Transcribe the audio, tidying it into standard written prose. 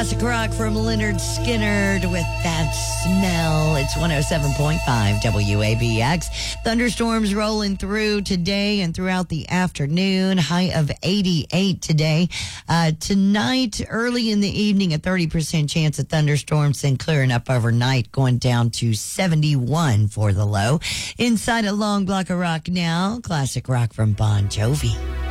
Classic rock from Leonard Skinner with That Smell. It's 107.5 WABX. Thunderstorms rolling through today and throughout the afternoon. High of 88 today. Tonight, early in the evening, a 30% chance of thunderstorms, then clearing up overnight, going down to 71 for the low. Inside a long block of rock now. Classic rock from Bon Jovi.